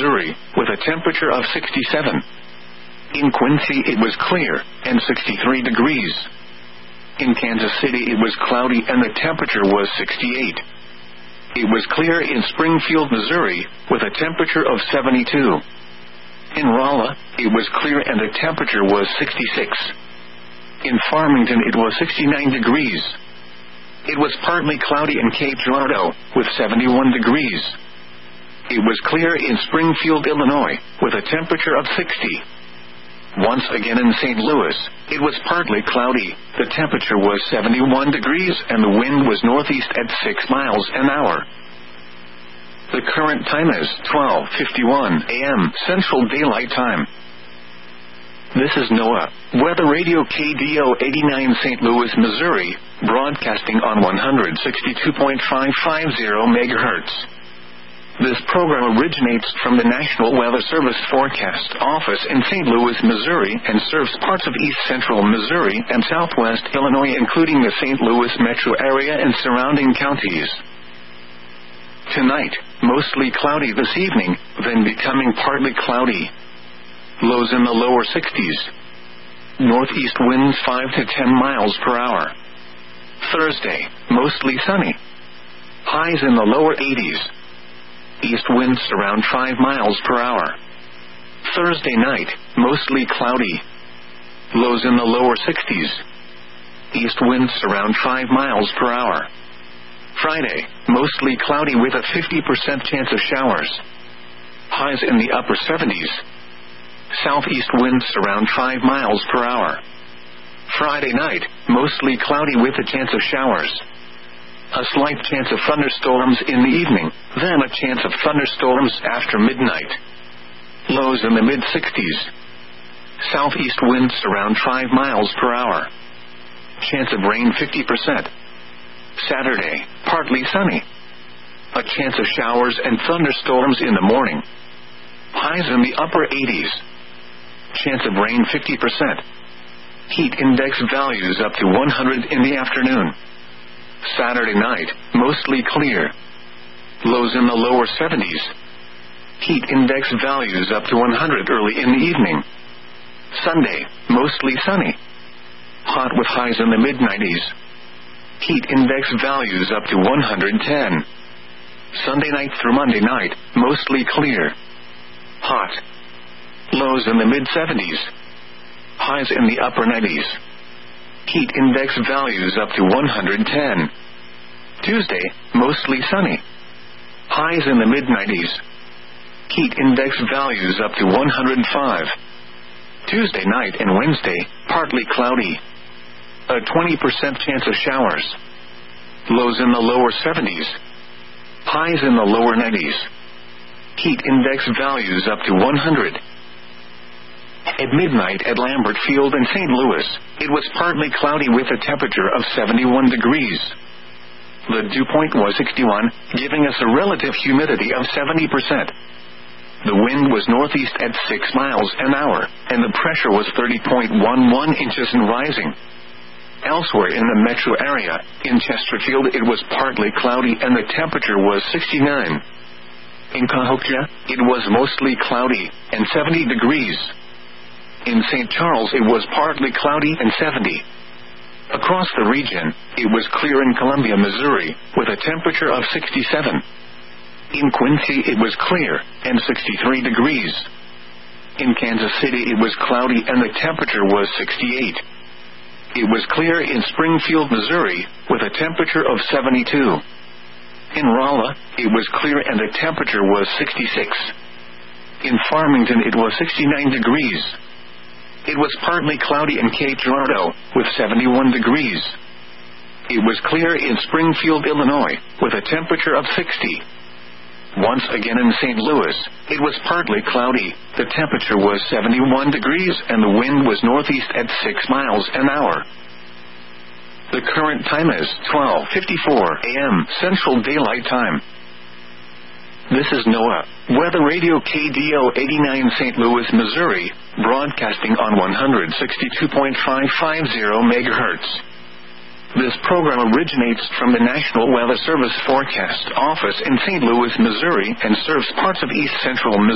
Missouri, with a temperature of 67. In Quincy it was clear, and 63 degrees. In Kansas City it was cloudy and the temperature was 68. It was clear in Springfield, Missouri, with a temperature of 72. In Rolla, it was clear and the temperature was 66. In Farmington it was 69 degrees. It was partly cloudy in Cape Girardeau, with 71 degrees. It was clear in Springfield, Illinois, with a temperature of 60. Once again in St. Louis, it was partly cloudy, the temperature was 71 degrees and the wind was northeast at 6 miles an hour. The current time is 12:51 a.m. Central Daylight Time. This is NOAA, Weather Radio KDO 89 St. Louis, Missouri, broadcasting on 162.550 MHz. This program originates from the National Weather Service Forecast Office in St. Louis, Missouri, and serves parts of east central Missouri and southwest Illinois, including the St. Louis metro area and surrounding counties. Tonight, mostly cloudy this evening, then becoming partly cloudy. Lows in the lower 60s. Northeast winds 5 to 10 miles per hour. Thursday, mostly sunny. Highs in the lower 80s. East winds around 5 miles per hour. Thursday night, mostly cloudy. Lows in the lower 60s. East winds around 5 miles per hour. Friday, mostly cloudy with a 50% chance of showers. Highs in the upper 70s. Southeast winds around 5 miles per hour. Friday night, mostly cloudy with a chance of showers. A slight chance of thunderstorms in the evening, then a chance of thunderstorms after midnight. Lows in the mid-60s. Southeast winds around 5 miles per hour. Chance of rain 50%. Saturday, partly sunny. A chance of showers and thunderstorms in the morning. Highs in the upper 80s. Chance of rain 50%. Heat index values up to 100 in the afternoon. Saturday night, mostly clear. Lows in the lower 70s. Heat index values up to 100 early in the evening. Sunday, mostly sunny. Hot with highs in the mid-90s. Heat index values up to 110. Sunday night through Monday night, mostly clear. Hot. Lows in the mid-70s. Highs in the upper 90s. Heat index values up to 110. Tuesday, mostly sunny. Highs in the mid-90s. Heat index values up to 105. Tuesday night and Wednesday, partly cloudy. A 20% chance of showers. Lows in the lower 70s. Highs in the lower 90s. Heat index values up to 100. At midnight at Lambert Field in St. Louis, it was partly cloudy with a temperature of 71 degrees. The dew point was 61, giving us a relative humidity of 70%. The wind was northeast at 6 miles an hour, and the pressure was 30.11 inches and rising. Elsewhere in the metro area, in Chesterfield, it was partly cloudy and the temperature was 69. In Cahokia, it was mostly cloudy and 70 degrees. In St. Charles, it was partly cloudy and 70. Across the region, it was clear in Columbia, Missouri, with a temperature of 67. In Quincy, it was clear and 63 degrees. In Kansas City, it was cloudy and the temperature was 68. It was clear in Springfield, Missouri, with a temperature of 72. In Rolla, it was clear and the temperature was 66. In Farmington, it was 69 degrees. It was partly cloudy in Cape Girardeau, with 71 degrees. It was clear in Springfield, Illinois, with a temperature of 60. Once again in St. Louis, it was partly cloudy, the temperature was 71 degrees and the wind was northeast at 6 miles an hour. The current time is 12:54 a.m. Central Daylight Time. This is NOAA, Weather Radio KDO 89 St. Louis, Missouri, broadcasting on 162.550 MHz. This program originates from the National Weather Service Forecast Office in St. Louis, Missouri, and serves parts of east central Missouri.